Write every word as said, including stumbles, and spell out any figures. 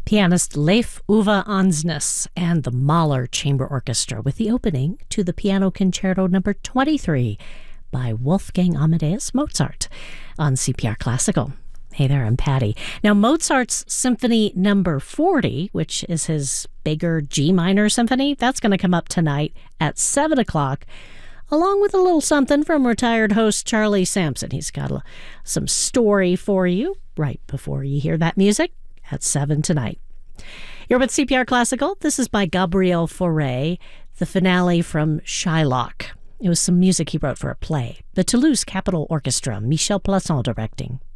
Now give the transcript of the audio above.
Pianist Leif Ove Ansnes and the Mahler Chamber Orchestra with the opening to the Piano Concerto number twenty-three by Wolfgang Amadeus Mozart on C P R Classical. Hey there, I'm Patty. Now, Mozart's Symphony number forty, which is his bigger G minor symphony, that's going to come up tonight at seven o'clock, along with a little something from retired host Charlie Sampson. He's got a, some story for you right before you hear that music at seven tonight. You're with C P R Classical. This is by Gabriel Fauré, the finale from Shylock. It was some music he wrote for a play. The Toulouse Capitol Orchestra, Michel Plasson directing.